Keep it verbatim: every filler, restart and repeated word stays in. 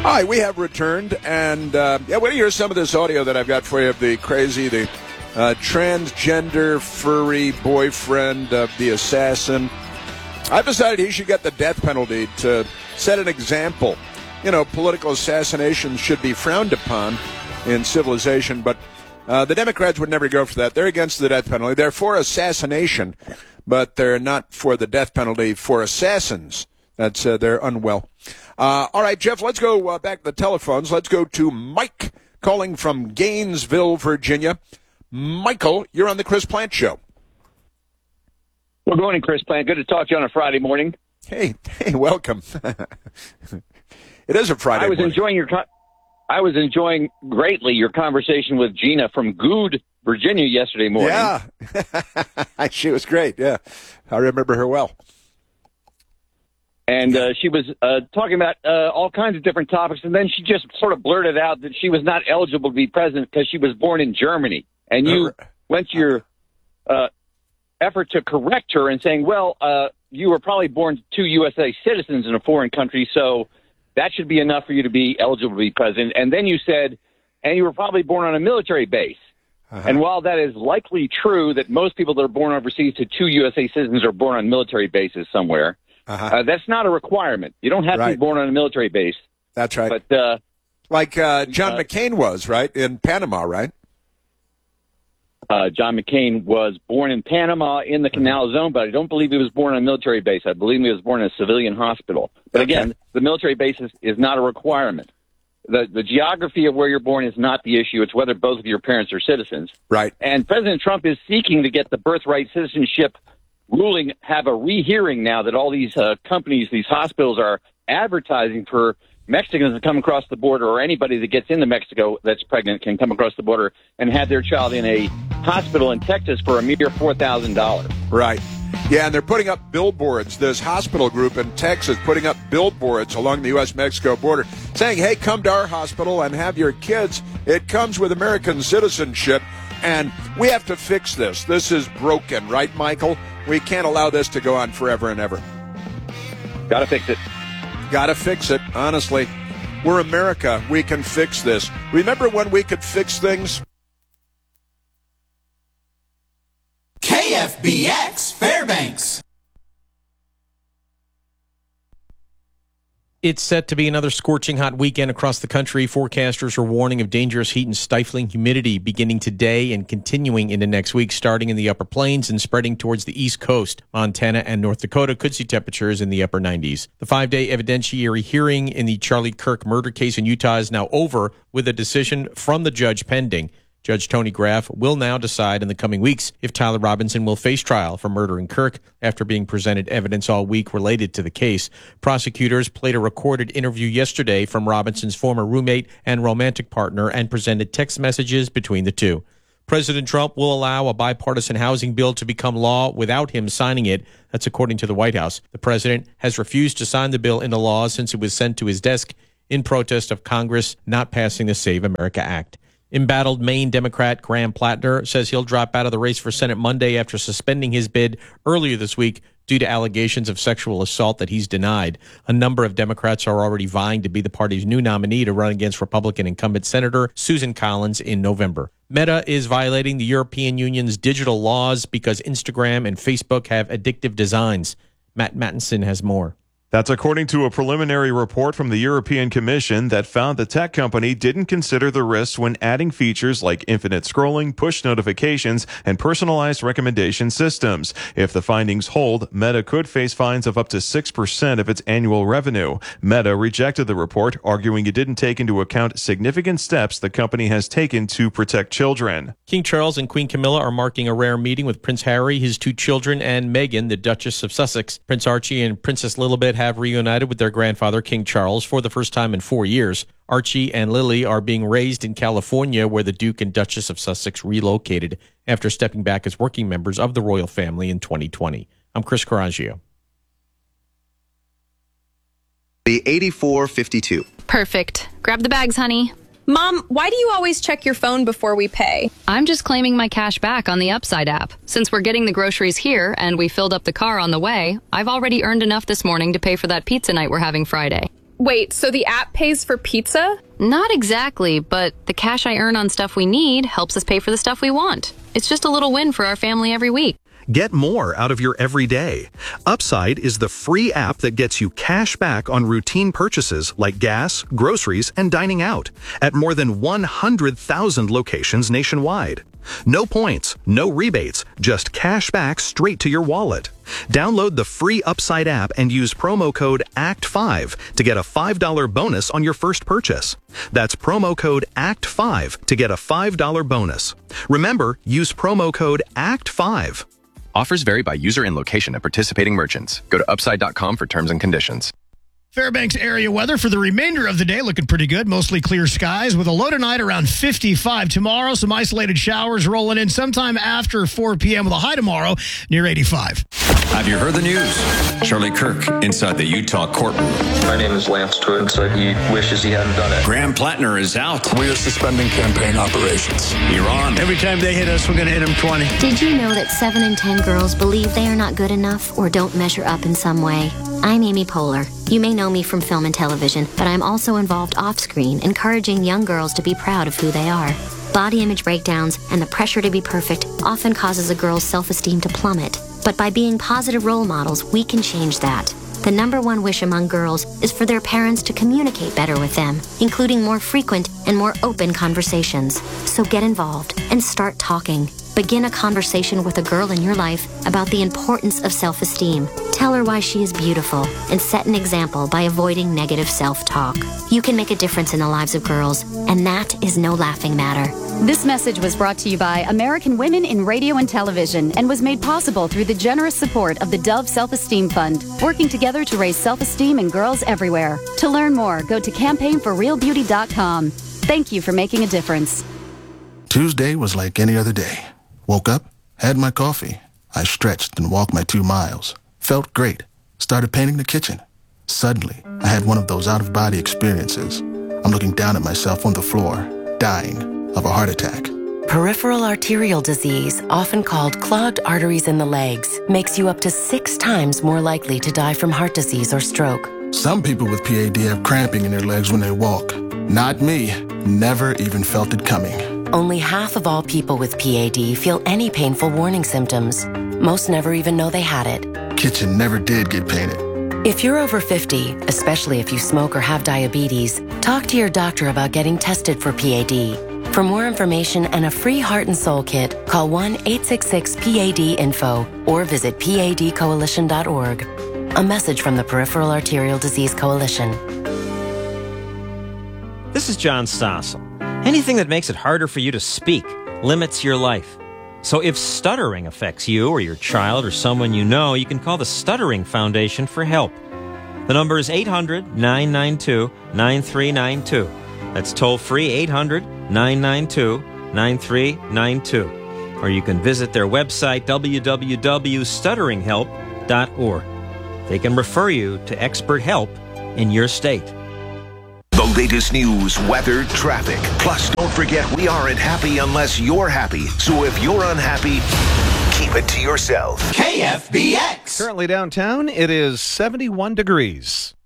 All right, we have returned, and uh, yeah, we're going to hear some of this audio that I've got for you of the crazy, the uh, transgender furry boyfriend of the assassin. I've decided he should get the death penalty to set an example. You know, political assassinations should be frowned upon in civilization, but uh, the Democrats would never go for that. They're against the death penalty. They're for assassination, but they're not for the death penalty for assassins. That's uh, they're unwell. Uh, all right, Jeff, let's go uh, back to the telephones. Let's go to Mike calling from Gainesville, Virginia. Michael, you're on the Chris Plant Show. Well, good morning, Chris Plant. Good to talk to you on a Friday morning. Hey, hey, welcome. It is a Friday I was morning. enjoying your con- I was enjoying greatly your conversation with Gina from Good, Virginia yesterday morning. Yeah. She was great, yeah. I remember her well. And uh, she was uh, talking about uh, all kinds of different topics, and then she just sort of blurted out that she was not eligible to be president because she was born in Germany. And you uh, went to your uh, effort to correct her and saying, well, uh, you were probably born to U S A citizens in a foreign country, so that should be enough for you to be eligible to be president. And then you said, and you were probably born on a military base. Uh-huh. And while that is likely true that most people that are born overseas to two U S A citizens are born on military bases somewhere, Uh-huh. Uh, that's not a requirement. You don't have right. to be born on a military base. That's right. But uh, like uh, John uh, McCain was, right, in Panama, right? Uh, John McCain was born in Panama in the Canal Zone, but I don't believe he was born on a military base. I believe he was born in a civilian hospital. But okay. again, the military base is, is not a requirement. The, the geography of where you're born is not the issue. It's whether both of your parents are citizens. Right. And President Trump is seeking to get the birthright citizenship ruling have a rehearing now that all these uh, companies, these hospitals are advertising for Mexicans to come across the border, or anybody that gets into Mexico that's pregnant can come across the border and have their child in a hospital in Texas for a mere four thousand dollars. Right. Yeah, and they're putting up billboards. This hospital group in Texas putting up billboards along the U S Mexico border saying, hey, come to our hospital and have your kids. It comes with American citizenship. And we have to fix this. This is broken, right, Michael? We can't allow this to go on forever and ever. Got to fix it. Got to fix it, honestly. We're America. We can fix this. Remember when we could fix things? K F B X Fairbanks. It's set to be another scorching hot weekend across the country. Forecasters are warning of dangerous heat and stifling humidity beginning today and continuing into next week, starting in the upper plains and spreading towards the east coast. Montana and North Dakota could see temperatures in the upper nineties. The five-day evidentiary hearing in the Charlie Kirk murder case in Utah is now over, with a decision from the judge pending. Judge Tony Graff will now decide in the coming weeks if Tyler Robinson will face trial for murdering Kirk after being presented evidence all week related to the case. Prosecutors played a recorded interview yesterday from Robinson's former roommate and romantic partner and presented text messages between the two. President Trump will allow a bipartisan housing bill to become law without him signing it. That's according to the White House. The president has refused to sign the bill into law since it was sent to his desk in protest of Congress not passing the Save America Act. Embattled Maine Democrat Graham Plattner says he'll drop out of the race for Senate Monday after suspending his bid earlier this week due to allegations of sexual assault that he's denied. A number of Democrats are already vying to be the party's new nominee to run against Republican incumbent Senator Susan Collins in November. Meta is violating the European Union's digital laws because Instagram and Facebook have addictive designs. Matt Mattinson has more. That's according to a preliminary report from the European Commission that found the tech company didn't consider the risks when adding features like infinite scrolling, push notifications, and personalized recommendation systems. If the findings hold, Meta could face fines of up to six percent of its annual revenue. Meta rejected the report, arguing it didn't take into account significant steps the company has taken to protect children. King Charles and Queen Camilla are marking a rare meeting with Prince Harry, his two children, and Meghan, the Duchess of Sussex. Prince Archie and Princess Lilibet have reunited with their grandfather, King Charles, for the first time in four years. Archie and Lily are being raised in California, where the Duke and Duchess of Sussex relocated after stepping back as working members of the royal family in twenty twenty. I'm Chris Coraggio. The eighty-four fifty-two. Perfect. Grab the bags, honey. Mom, why do you always check your phone before we pay? I'm just claiming my cash back on the Upside app. Since we're getting the groceries here and we filled up the car on the way, I've already earned enough this morning to pay for that pizza night we're having Friday. Wait, so the app pays for pizza? Not exactly, but the cash I earn on stuff we need helps us pay for the stuff we want. It's just a little win for our family every week. Get more out of your everyday. Upside is the free app that gets you cash back on routine purchases like gas, groceries, and dining out at more than one hundred thousand locations nationwide. No points, no rebates, just cash back straight to your wallet. Download the free Upside app and use promo code A C T five to get a five dollars bonus on your first purchase. That's promo code A C T five to get a five dollars bonus. Remember, use promo code A C T five. Offers vary by user and location at participating merchants. Go to upside dot com for terms and conditions. Fairbanks area weather for the remainder of the day looking pretty good. Mostly clear skies with a low tonight around fifty-five. Tomorrow, some isolated showers rolling in sometime after four p.m. with a high tomorrow near eighty-five. Have you heard the news? Charlie Kirk inside the Utah courtroom. My name is Lance Twiggs. He wishes he hadn't done it. Graham Plattner is out. We are suspending campaign operations. Iran. Every time they hit us, we're going to hit them twenty. Did you know that seven in ten girls believe they are not good enough or don't measure up in some way? I'm Amy Poehler. You may know me from film and television, but I'm also involved off-screen, encouraging young girls to be proud of who they are. Body image breakdowns and the pressure to be perfect often causes a girl's self-esteem to plummet. But by being positive role models, we can change that. The number one wish among girls is for their parents to communicate better with them, including more frequent and more open conversations. So get involved and start talking. Begin a conversation with a girl in your life about the importance of self-esteem. Tell her why she is beautiful and set an example by avoiding negative self-talk. You can make a difference in the lives of girls, and that is no laughing matter. This message was brought to you by American Women in Radio and Television and was made possible through the generous support of the Dove Self-Esteem Fund, working together to raise self-esteem in girls everywhere. To learn more, go to campaign for real beauty dot com. Thank you for making a difference. Tuesday was like any other day. Woke up, had my coffee. I stretched and walked my two miles. Felt great. Started painting the kitchen. Suddenly, I had one of those out-of-body experiences. I'm looking down at myself on the floor, dying of a heart attack. Peripheral arterial disease, often called clogged arteries in the legs, makes you up to six times more likely to die from heart disease or stroke. Some people with P A D have cramping in their legs when they walk. Not me. Never even felt it coming. Only half of all people with P A D feel any painful warning symptoms. Most never even know they had it. Kitchen never did get painted. If you're over fifty, especially if you smoke or have diabetes, talk to your doctor about getting tested for P A D. For more information and a free heart and soul kit, call one eight six six P A D info or visit P A D coalition dot org. A message from the Peripheral Arterial Disease Coalition. This is John Stossel. Anything that makes it harder for you to speak limits your life. So if stuttering affects you or your child or someone you know, you can call the Stuttering Foundation for help. The number is eight hundred nine nine two nine three nine two. That's toll-free eight hundred nine nine two nine three nine two. Or you can visit their website, w w w dot stuttering help dot org. They can refer you to expert help in your state. The latest news, weather, traffic. Plus, don't forget, we aren't happy unless you're happy. So if you're unhappy, keep it to yourself. K F B X. Currently downtown, it is seventy-one degrees.